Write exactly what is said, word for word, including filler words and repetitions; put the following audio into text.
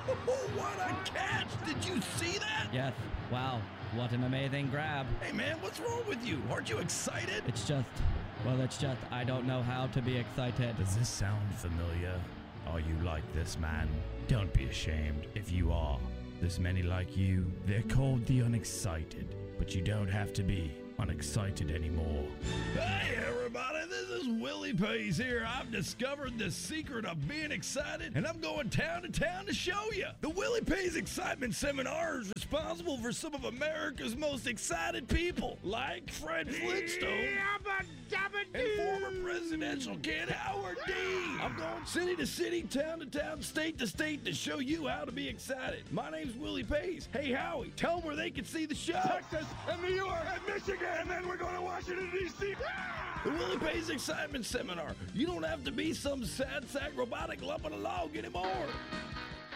What a catch! Did you see that? Yes. Wow. What an amazing grab. Hey, man, what's wrong with you? Aren't you excited? It's just, well, it's just I don't know how to be excited. Does this sound familiar? Are you like this man? Don't be ashamed if you are. There's many like you. They're called the unexcited, but you don't have to be unexcited anymore. Hey, everybody, this is Willie Pays here. I've discovered the secret of being excited, and I'm going town to town to show you. The Willie Pays Excitement Seminar is responsible for some of America's most excited people, like Fred Flintstone and former presidential candidate Howard Dean. I'm going city to city, town to town, state to state to show you how to be excited. My name's Willie Pays. Hey, Howie, tell them where they can see the show. Texas and New York and Michigan, and then we're going to Washington, D C The Willie Pays Excitement Seminar. You don't have to be some sad sack robotic lump on a log anymore.